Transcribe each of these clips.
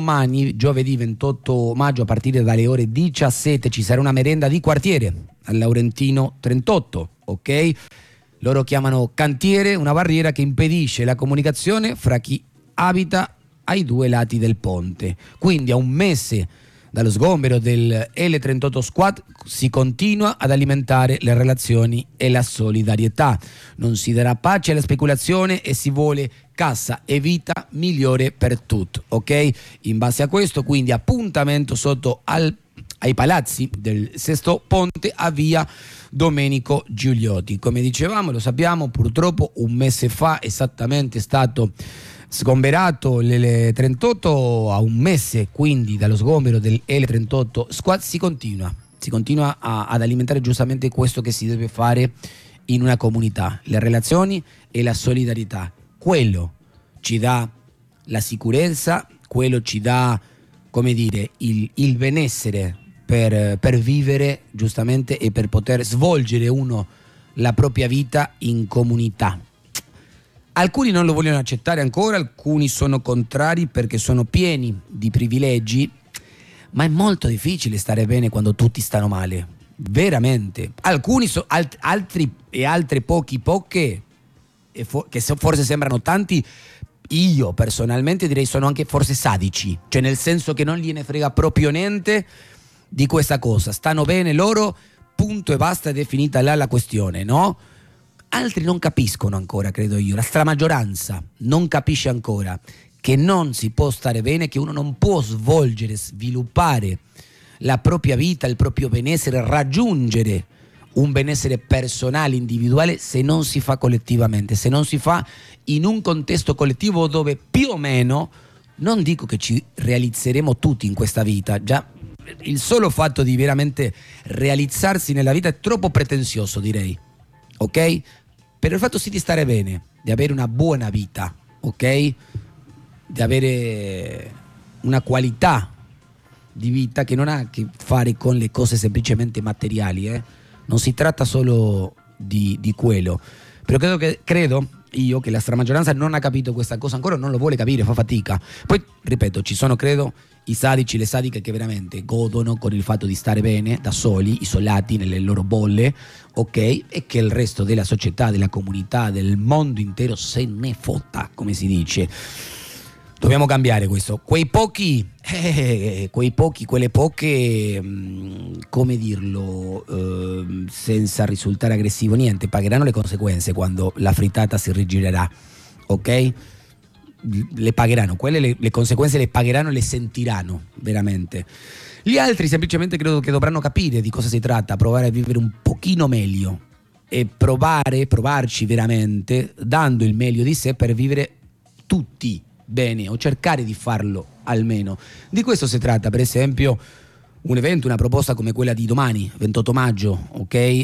Domani, giovedì 28 maggio, a partire dalle ore 17 ci sarà una merenda di quartiere al Laurentino 38, ok? Loro chiamano cantiere una barriera che impedisce la comunicazione fra chi abita ai due lati del ponte. Quindi a un mese dallo sgombero del L38 Squad si continua ad alimentare le relazioni e la solidarietà. Non si darà pace alla speculazione e si vuole cassa e vita migliore per tutti, ok? In base a questo, quindi, appuntamento sotto ai palazzi del Sesto Ponte a via Domenico Giuliotti. Come dicevamo, lo sappiamo, purtroppo un mese fa esattamente è stato sgomberato l'L38. A un mese quindi dallo sgombero del L38 Squad si continua ad alimentare giustamente questo che si deve fare in una comunità: le relazioni e la solidarietà. Quello ci dà la sicurezza, quello ci dà, come dire, il benessere per vivere giustamente e per poter svolgere uno la propria vita in comunità. Alcuni non lo vogliono accettare ancora, alcuni sono contrari perché sono pieni di privilegi, ma è molto difficile stare bene quando tutti stanno male, veramente. Alcuni altre poche che forse sembrano tanti, io personalmente direi sono anche forse sadici, cioè nel senso che non gliene frega proprio niente di questa cosa, stanno bene loro, punto e basta, ed è finita là la questione, no? Altri non capiscono ancora, credo io, la stramaggioranza non capisce ancora che non si può stare bene, che uno non può svolgere, sviluppare la propria vita, il proprio benessere, raggiungere un benessere personale, individuale, se non si fa collettivamente, se non si fa in un contesto collettivo dove più o meno, non dico che ci realizzeremo tutti in questa vita, già il solo fatto di veramente realizzarsi nella vita è troppo pretenzioso, direi, ok? Per il fatto sì di stare bene, di avere una buona vita, ok? Di avere una qualità di vita che non ha a che fare con le cose semplicemente materiali, Non si tratta solo di quello. Però credo io che la stramaggioranza non ha capito questa cosa ancora, non lo vuole capire, fa fatica. Poi, ripeto, ci sono, credo, i sadici, le sadiche che veramente godono con il fatto di stare bene, da soli, isolati nelle loro bolle, ok? E che il resto della società, della comunità, del mondo intero se ne fotta, come si dice. Dobbiamo cambiare questo. Quei pochi, quelle poche, come dirlo, senza risultare aggressivo, niente, pagheranno le conseguenze quando la frittata si rigirerà, ok? Le pagheranno, quelle le conseguenze le pagheranno e le sentiranno veramente. Gli altri semplicemente credo che dovranno capire di cosa si tratta, provare a vivere un pochino meglio e provarci veramente, dando il meglio di sé per vivere tutti bene, o cercare di farlo almeno. Di questo si tratta, per esempio, un evento, una proposta come quella di domani, 28 maggio, ok,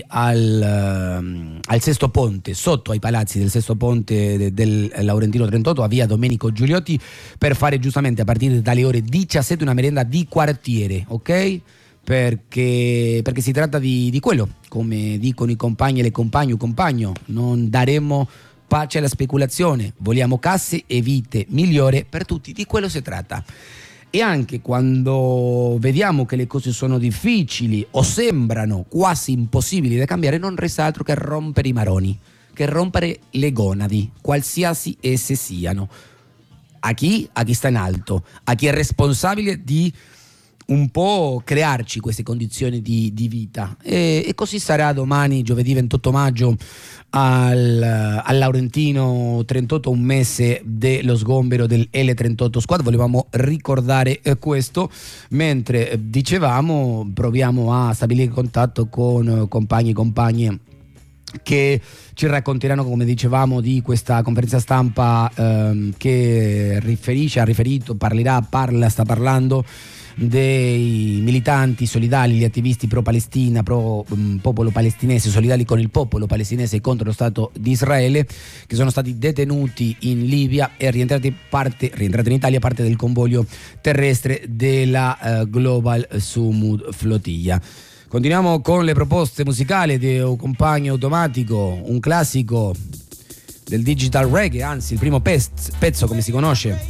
al Sesto Ponte, sotto ai palazzi del Sesto Ponte del Laurentino 38 a via Domenico Giuliotti, per fare giustamente a partire dalle ore 17 una merenda di quartiere, ok? Perché si tratta di quello, come dicono i compagni e le compagno, non daremo pace alla speculazione, vogliamo casse e vite migliore per tutti, di quello si tratta. E anche quando vediamo che le cose sono difficili o sembrano quasi impossibili da cambiare, non resta altro che rompere i maroni, che rompere le gonadi, qualsiasi esse siano. A chi sta in alto, a chi è responsabile di un po' crearci queste condizioni di vita. E così sarà domani, giovedì 28 maggio, al Laurentino 38, un mese dello sgombero del L38 Squad. Volevamo ricordare questo, mentre dicevamo proviamo a stabilire contatto con compagni e compagne che ci racconteranno, come dicevamo, di questa conferenza stampa che sta parlando dei militanti solidali, gli attivisti pro Palestina, pro popolo palestinese, solidali con il popolo palestinese contro lo Stato di Israele, che sono stati detenuti in Libia e rientrati in Italia parte del convoglio terrestre della Global Sumud Flotilla. Continuiamo con le proposte musicali di Un Compagno Automatico, un classico del digital reggae, anzi il primo pezzo come si conosce